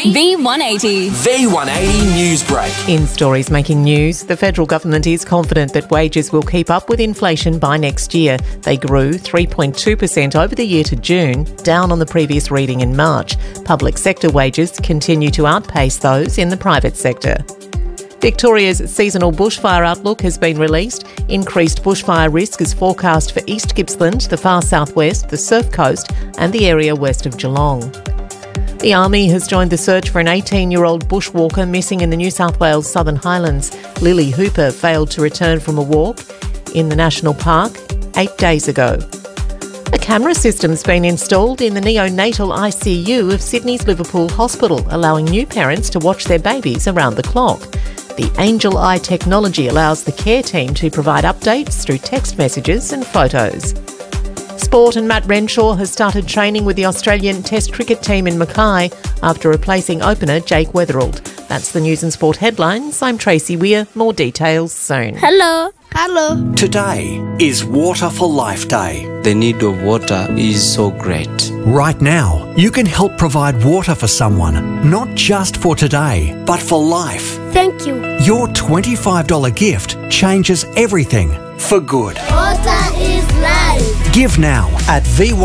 V180. V180 Newsbreak. In stories making news, the federal government is confident that wages will keep up with inflation by next year. They grew 3.2% over the year to June, down on the previous reading in March. Public sector wages continue to outpace those in the private sector. Victoria's seasonal bushfire outlook has been released. Increased bushfire risk is forecast for East Gippsland, the far southwest, the Surf Coast and the area west of Geelong. The Army has joined the search for an 18-year-old bushwalker missing in the New South Wales Southern Highlands. Lily Hooper failed to return from a walk in the National Park 8 days ago. A camera system's been installed in the neonatal ICU of Sydney's Liverpool Hospital, allowing new parents to watch their babies around the clock. The Angel Eye technology allows the care team to provide updates through text messages and photos. Sport, and Matt Renshaw has started training with the Australian Test cricket team in Mackay after replacing opener Jake Weatherald. That's the News and Sport headlines. I'm Tracy Weir. More details soon. Hello. Today is Water for Life Day. The need of water is so great. Right now, you can help provide water for someone, not just for today, But for life, Thank you. your $25 gift changes everything. for good. Water is life. Give now at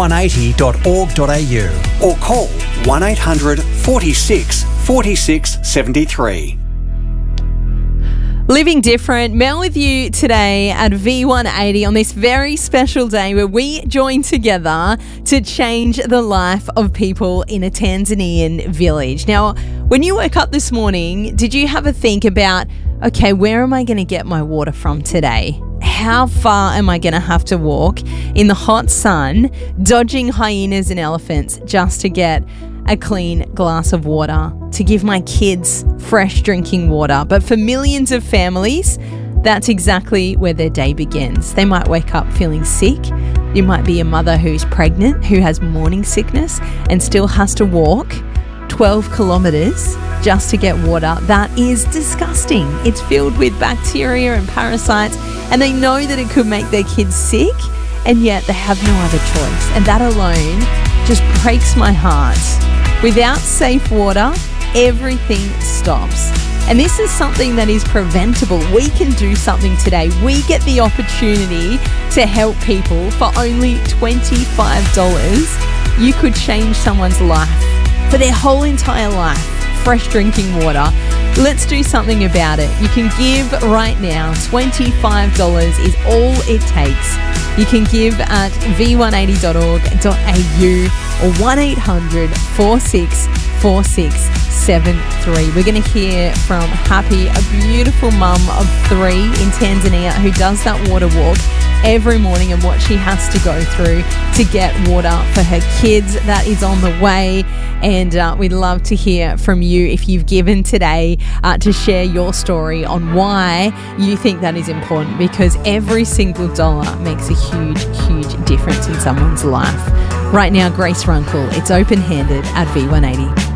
v180.org.au. Or call 1800 46 46 73. Living Different, Mel with you today at V180 on this very special day where we join together to change the life of people in a Tanzanian village. Now, when you woke up this morning, did you have a think about, okay, where am I going to get my water from today? How far am I going to have to walk in the hot sun, dodging hyenas and elephants just to get a clean glass of water, to give my kids fresh drinking water? But for millions of families, that's exactly where their day begins. They might wake up feeling sick. You might be a mother who's pregnant, who has morning sickness and still has to walk 12 kilometres just to get water. That is disgusting. It's filled with bacteria and parasites, and they know that it could make their kids sick, and yet they have no other choice. And that alone just breaks my heart. Without safe water, everything stops. And this is something that is preventable. We can do something today. We get the opportunity to help people for only $25. You could change someone's life for their whole entire life. Fresh drinking water. Let's do something about it. You can give right now. $25 is all it takes. You can give at v180.org.au or 1800 46 4673. We're going to hear from Happy, a beautiful mum of 3 in Tanzania who does that water walk every morning, and what she has to go through to get water for her kids. That is on the way, and we'd love to hear from you if you've given today to share your story on why you think that is important, because every single dollar makes a huge, huge difference in someone's life. Right now, Grace Runkle, it's Open-Handed at V180.